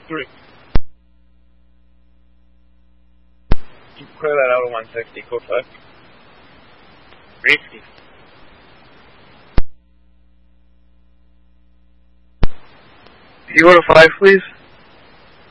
3. You clear that out of 160, code 5. Risky. Can you go to 5, please?